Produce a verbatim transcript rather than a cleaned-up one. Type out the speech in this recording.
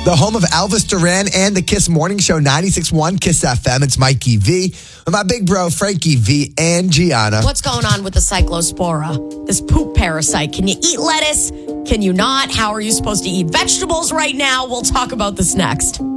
The home of Elvis Duran and the Kiss Morning Show, ninety-six point one Kiss F M. It's Mikey V with my big bro, Frankie V and Gianna. What's going on with the cyclospora, this poop parasite? Can you eat lettuce? Can you not? How are you supposed to eat vegetables right now? We'll talk about this next.